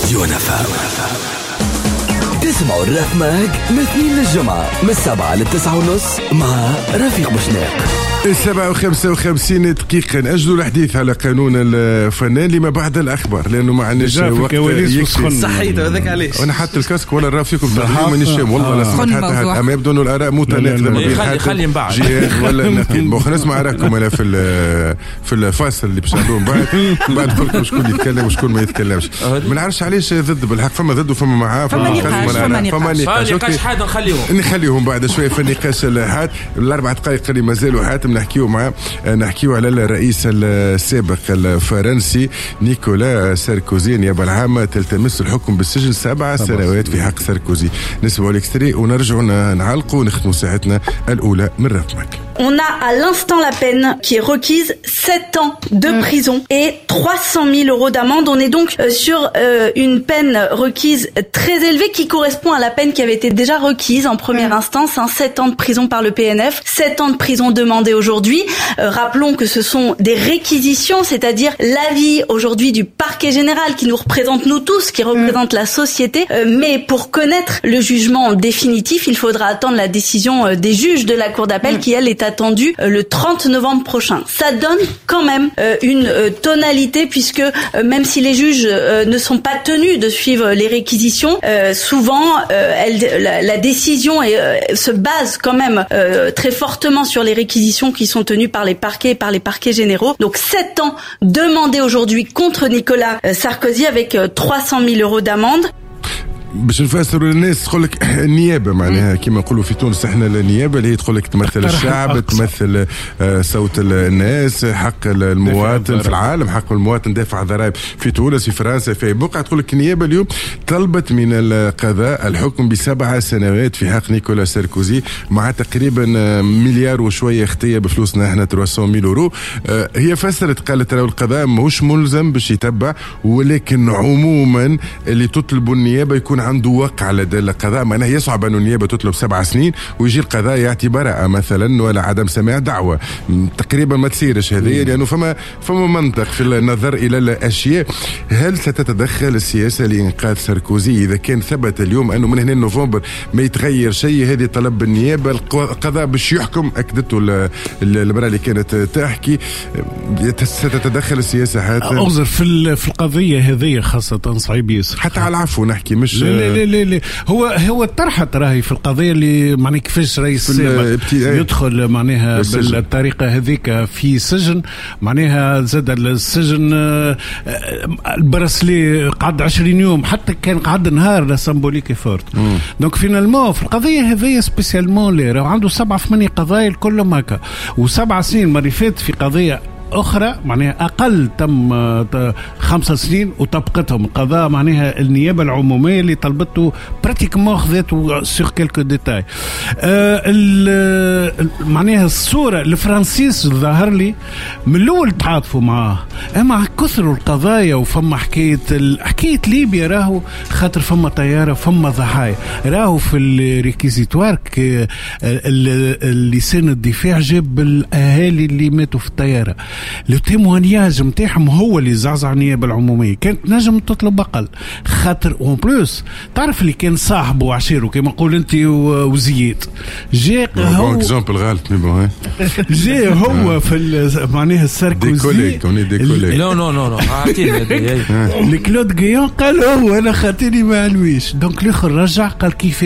راديو نفا. تسمعوا الرفماج من 2 للجمعة من 7 ل9:30 مع رفيق بوشناق. 7:55 دقيقة. نأجلوا الحديث على قانون الفنان لما بعد الأخبار لأنه ما عندناش وقت يكفي. صحيت هذاك علاش أنا حتى الكاسك ولا رافيكم تدخلوا من الشام والله لا سمعت حتى أما يبدو أنه الآراء متناقضة ما بين حاتم جهاد ولا النقيب. بوخ نسمع آراءكم أنا في الفاصل اللي باش نعملوه بعد نقولكم شكون يتكلم وشكون ما يتكلمش. ما نعرفش علاش ضد بالحق فما ضد وفما معاه فما نقاش حاد نخليهم بعد شوية في النقاش الحاد. الأربع دقائق اللي مازالوا حاتم نحكيو على الرئيس السابق الفرنسي نيكولا ساركوزي. النيابة العامة تلتمس الحكم بالسجن 7 سنوات في حق ساركوزي. نسمعوا الاكستري ونرجعوا نعلقوا ونختموا ساعتنا الأولى من رقمك. On a à l'instant la peine qui est requise 7 ans de prison et 300 000 euros d'amende. On est donc sur une peine requise très élevée qui correspond à la peine qui avait été déjà requise en première instance, 7 ans de prison par le PNF, 7 ans de prison demandés aujourd'hui. Rappelons que ce sont des réquisitions, c'est-à-dire l'avis aujourd'hui du parquet général qui nous représente nous tous, qui représente la société. Mais pour connaître le jugement définitif, il faudra attendre la décision des juges de la Cour d'appel qui, elle, est attendue le 30 novembre prochain. Ça donne quand même une tonalité puisque même si les juges ne sont pas tenus de suivre les réquisitions, souvent la décision se base quand même très fortement sur les réquisitions qui sont tenues par les parquets et par les parquets généraux. Donc 7 ans demandés aujourd'hui contre Nicolas Sarkozy avec 300 000 euros d'amende. باش نفسروا للناس تقول لك النيابه معناها كما نقولوا في تونس احنا النيابه اللي هي تقول لك تمثل الشعب تمثل صوت الناس حق المواطن في العالم حق المواطن دافع ضرائب في تونس في فرنسا في بقعه. تقول لك النيابه اليوم طلبت من القضاء الحكم ب7 سنوات في حق نيكولا ساركوزي مع تقريبا مليار وشويه اختيه بفلوسنا احنا 300,000 يورو. هي فسرت قالت لو القضاء ماهوش ملزم باش يتبع ولكن عموما اللي تطلب النيابه يكون عنده وقع لدى القضاء. معناه يصعب أن النيابة تطلب 7 سنين ويجي القضاء يعطي براءة مثلا ولا عدم سماع دعوة. تقريبا ما تصيرش هذه لأنه فما منطق في النظر إلى الأشياء. هل ستتدخل السياسة لإنقاذ ساركوزي إذا كان ثبت اليوم أنه من هنا نوفمبر ما يتغير شيء؟ هذه طلب النيابة. القضاء باش يحكم أكدته المرأة اللي كانت تحكي. ستتدخل السياسة حتى أغزر في القضية هذه خاصة صعيب ياسر حتى على العفو نحكي مش لا هو طرحت راهي في القضيه اللي معناها كيفاش رئيس السابق يدخل معناها بالطريقه هذيك في سجن. معناها زاد السجن البرسلي قعد 20 يوم حتى كان قعد نهار لا سامبوليكي فورت. دونك فينالمون في القضيه هذه سبيسيالمون اللي راه عنده 7-8 قضايا كلهم هكا و7 سنين مرة فاتت في قضيه أخرى معناها أقل تم 5 سنين وطبقتهم القضاء. معناها النيابة العمومية اللي طلبته براتيكمون خذته سور كيلكو ديتاي. معناها الصورة الفرنسيس ظهر لي من الأول تعاطفوا معاه أما كثروا القضايا وفما حكاية ليبيا راهو خاطر فما طيارة فما ضحايا راهو في الريكيزيتوار لسان الدفاع جاب الأهالي اللي ماتوا في الطيارة. لو تيموانياج متاعهم هو اللي زعزع النيابة العمومية. كانت نجم تطلب أقل خاطر اون بلوس تعرف اللي كان صاحبه وعشيره كما نقول انت وزياد جاء هو اكزامبل غلط مي جاء هو في معناها الساركوزي لا عطيني الكلود غيون قال هو انا خاطري ما علويش. دونك الاخر رجع قال كيف